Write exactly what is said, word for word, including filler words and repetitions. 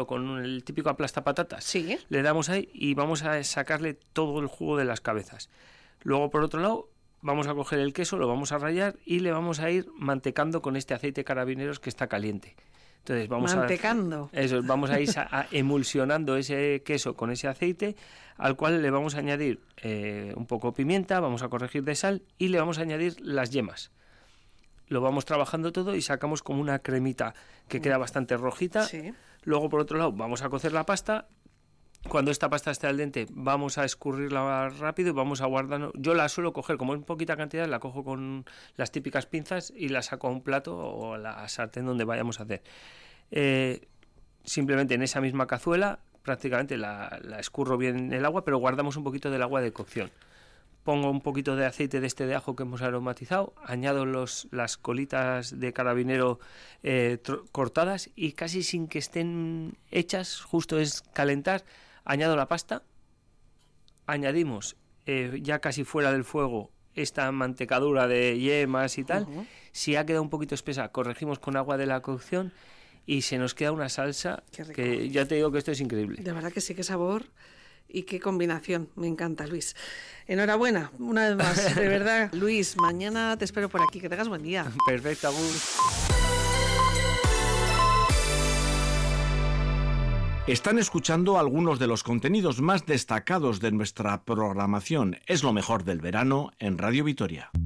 solo con el típico aplastapatatas. Sí. Le damos ahí y vamos a sacarle todo el jugo de las cabezas. Luego, por otro lado, vamos a coger el queso, lo vamos a rallar y le vamos a ir mantecando con este aceite Carabineros que está caliente. Entonces vamos Mantecando. a eso, vamos a ir a, a emulsionando ese queso con ese aceite, al cual le vamos a añadir eh, un poco de pimienta, vamos a corregir de sal y le vamos a añadir las yemas. Lo vamos trabajando todo y sacamos como una cremita que queda bastante rojita. Sí. Luego, por otro lado, vamos a cocer la pasta. Cuando esta pasta esté al dente, vamos a escurrirla rápido y vamos a guardar. Yo la suelo coger, como en poquita cantidad, la cojo con las típicas pinzas y la saco a un plato o a la sartén donde vayamos a hacer. Eh, simplemente en esa misma cazuela, prácticamente la, la escurro bien en el agua, pero guardamos un poquito del agua de cocción. Pongo un poquito de aceite de este de ajo que hemos aromatizado, añado los, las colitas de carabinero eh, tro- cortadas y casi sin que estén hechas, justo es calentar, añado la pasta, añadimos eh, ya casi fuera del fuego esta mantecadura de yemas y tal. Uh-huh. Si ha quedado un poquito espesa, corregimos con agua de la cocción y se nos queda una salsa que ya te digo que esto es increíble. De verdad que sí, qué sabor y qué combinación, me encanta, Luis. Enhorabuena, una vez más, de verdad. Luis, mañana te espero por aquí, que tengas buen día. Perfecto, Agus. Están escuchando algunos de los contenidos más destacados de nuestra programación. Es lo mejor del verano en Radio Vitoria.